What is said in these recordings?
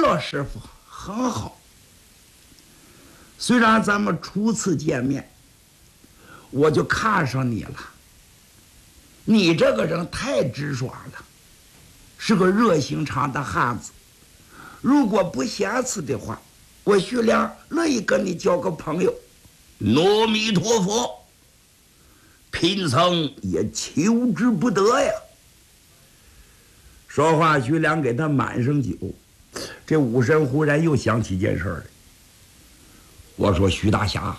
哟，师傅，很好。虽然咱们初次见面，我就看上你了。你这个人太直爽了，是个热心肠的汉子。如果不嫌弃的话，我徐良乐意跟你交个朋友。 阿弥陀佛，贫僧也求之不得呀。 说话，徐良给他满上酒。这武神忽然又想起件事来。我说徐大侠，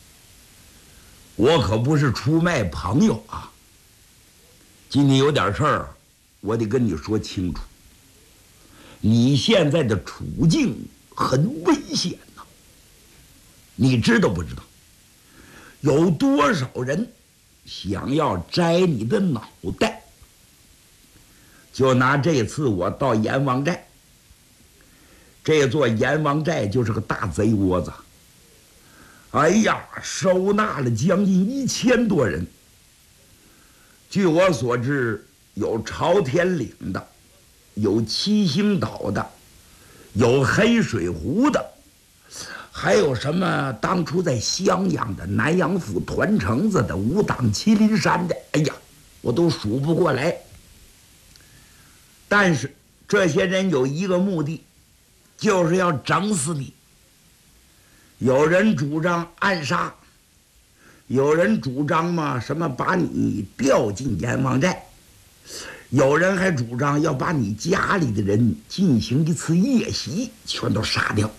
我可不是出卖朋友啊。今天有点事儿，我得跟你说清楚。你现在的处境很危险呐，你知道不知道？有多少人想要摘你的脑袋？就拿这次我到阎王寨，这座阎王寨就是个大贼窝子。哎呀，收纳了将近1000多人。据我所知，有朝天岭的，有七星岛的，有黑水湖的，还有什么当初在襄阳的、南阳府团城子的、武当麒麟山的，哎呀，我都数不过来。但是这些人有一个目的，就是要整死你。有人主张暗杀，有人主张嘛什么把你调进阎王寨，有人还主张要把你家里的人进行一次夜袭，全都杀掉。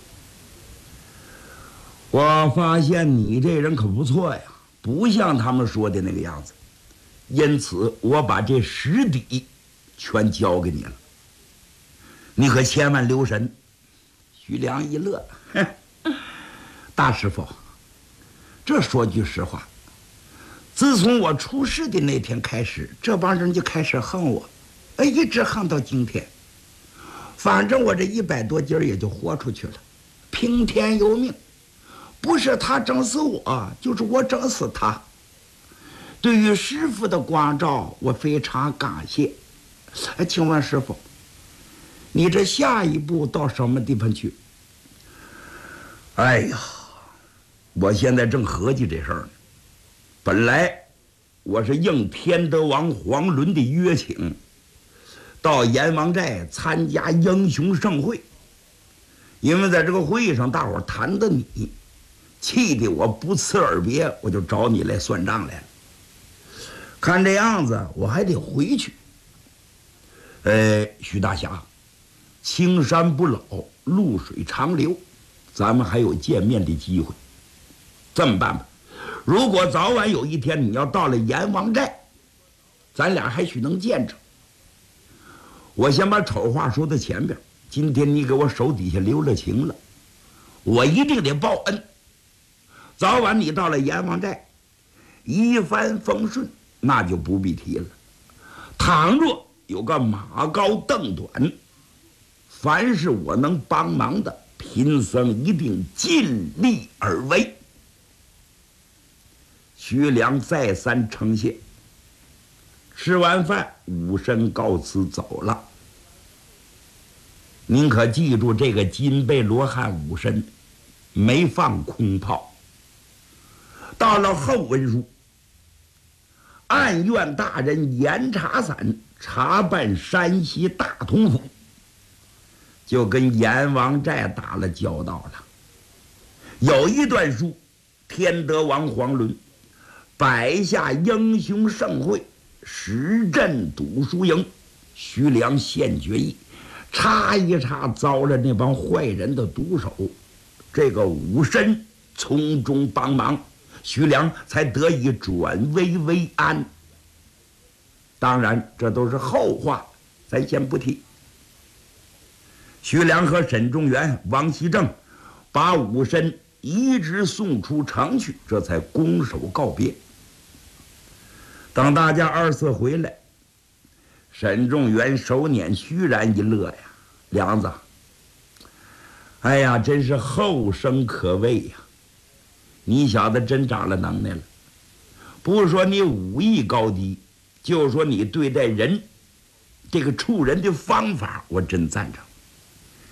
我发现你这人可不错呀，不像他们说的那个样子，因此我把这实底全交给你了，你可千万留神。徐良一乐，大师傅，这说句实话，自从我出事的那天开始，这帮人就开始恨我，一直恨到今天。反正我这100多斤也就豁出去了，听天由命，不是他整死我，就是我整死他。对于师傅的关照，我非常感谢。请问师傅，你这下一步到什么地方去？哎呀，我现在正合计这事儿呢。本来我是应天德王黄伦的约请，到阎王寨参加英雄盛会。因为在这个会议上大伙儿谈的你，气得我不辞而别，我就找你来算账来了。看这样子我还得回去。徐大侠，青山不老，露水长流，咱们还有见面的机会。这么办吧，如果早晚有一天你要到了阎王寨，咱俩还许能见着。我先把丑话说到前边，今天你给我手底下留了情了，我一定得报恩。早晚你到了阎王寨，一帆风顺，那就不必提了。倘若有个马高凳短，凡是我能帮忙的，贫僧一定尽力而为。徐良再三称谢。吃完饭，武神告辞走了。您可记住，这个金贝罗汉武神没放空炮。到了后文书，按院大人严查散查办山西大同府，就跟阎王寨打了交道了。有一段书，天德王黄伦摆下英雄盛会，实镇赌输赢，徐良现决议，插一插遭了那帮坏人的毒手，这个武神从中帮忙，徐良才得以转危为安。当然这都是后话，咱先不提。徐良和沈仲元、王锡正把武神一直送出城去，这才拱手告别。等大家二次回来，沈仲元手捻虚然一乐呀，梁子，哎呀，真是后生可畏呀！你小子真长了能耐了，不是说你武艺高低，就说你对待人这个处人的方法，我真赞成。